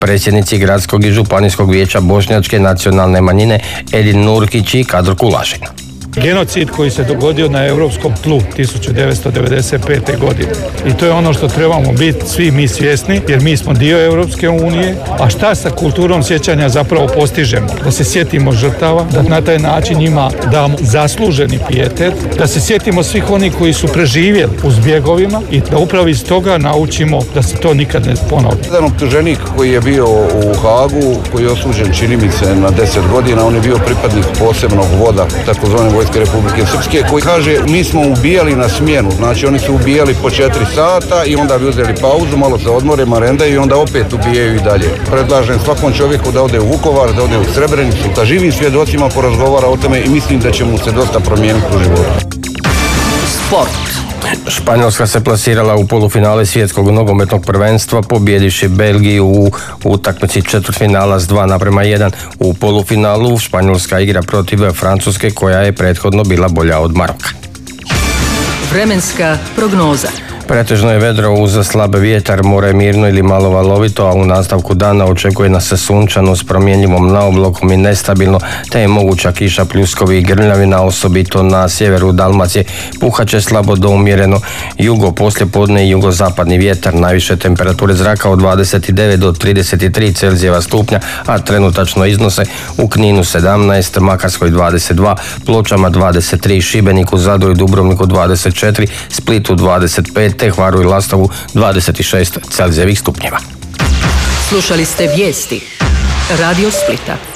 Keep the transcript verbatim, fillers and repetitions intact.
predsjednici gradskog i županijskog vijeća bošnjačke nacionalne manjine Edin Nurkić i Kadr Kulašin. Genocid koji se dogodio na europskom tlu tisuću devetsto devedeset pete. godine. I to je ono što trebamo biti svi mi svjesni, jer mi smo dio Europske unije, a šta sa kulturom sjećanja zapravo postižemo? Da se sjetimo žrtava, da na taj način njima damo zasluženi pijetet, da se sjetimo svih onih koji su preživjeli u zbjegovima i da upravo iz toga naučimo da se to nikad ne ponovi. Jedan optuženik koji je bio u Hagu, koji je osuđen čini mi se na deset godina, on je bio pripadnik posebnog voda, takozvane vojske Republike Srpske, koji kaže mi smo ubijali na smjenu, znači oni su ubijali po četiri sata i onda bi uzeli pauzu, malo se odmore, marendaju i onda opet ubijaju i dalje. Predlažem svakom čovjeku da ode u Vukovar, da ode u Srebrenicu, da živim svjedocima porazgovara o tome i mislim da će mu se dosta promijeniti u životu. Sport. Španjolska se plasirala u polufinale svjetskog nogometnog prvenstva pobjedivši Belgiju u utakmici četvrtfinala s dva naprema jedan. U polufinalu Španjolska igra protiv Francuske koja je prethodno bila bolja od Maroka. Vremenska prognoza. Pretežno je vedro uz slab vjetar, more je mirno ili malo valovito, a u nastavku dana očekuje nas se sunčano s promjenjivom naoblakom i nestabilno, te je moguća kiša, pljuskovi i grmljavina, osobito na sjeveru Dalmacije. Puhat će slabo do umjereno jugo poslijepodne i jugozapadni vjetar, najviše temperature zraka od dvadeset devet do trideset tri Celzijeva stupnja, a trenutačno iznose u Kninu sedamnaest, Makarskoj dvadeset dva, Pločama dvadeset tri, Šibeniku, Zadru i Dubrovniku dvadeset četiri, Splitu dvadeset pet, te Hvaru i Lastovu dvadeset šest Celzijevih stupnjeva. Slušali ste vijesti Radio Splita.